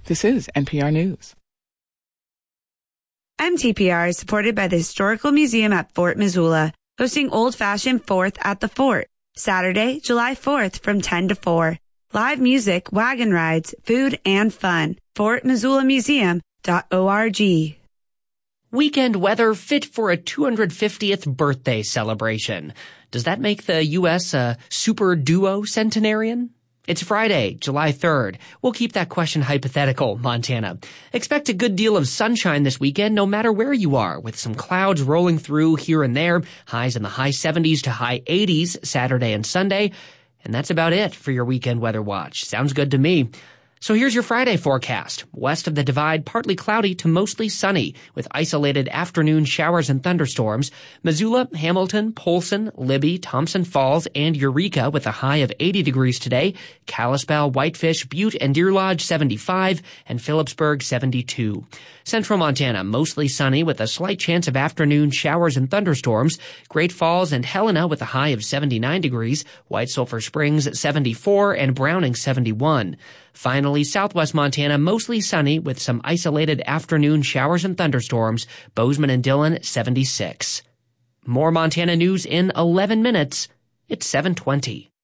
This is NPR News. MTPR is supported by the Historical Museum at Fort Missoula, hosting Old-Fashioned 4th at the Fort, Saturday, July 4th from 10 to 4. Live music, wagon rides, food, and fun. FortMissoulaMuseum.org. Weekend weather fit for a 250th birthday celebration. Does that make the U.S. a super duo centenarian? It's Friday, July 3rd. We'll keep that question hypothetical, Montana. Expect a good deal of sunshine this weekend no matter where you are, with some clouds rolling through here and there, highs in the high 70s to high 80s Saturday and Sunday. And that's about it for your weekend weather watch. Sounds good to me. So here's your Friday forecast. West of the Divide, partly cloudy to mostly sunny, with isolated afternoon showers and thunderstorms. Missoula, Hamilton, Polson, Libby, Thompson Falls, and Eureka with a high of 80 degrees today. Kalispell, Whitefish, Butte, and Deer Lodge 75, and Phillipsburg 72. Central Montana, mostly sunny with a slight chance of afternoon showers and thunderstorms. Great Falls and Helena with a high of 79 degrees. White Sulphur Springs 74, and Browning 71. Finally, southwest Montana, mostly sunny with some isolated afternoon showers and thunderstorms. Bozeman and Dillon, 76. More Montana news in 11 minutes. It's 7:20.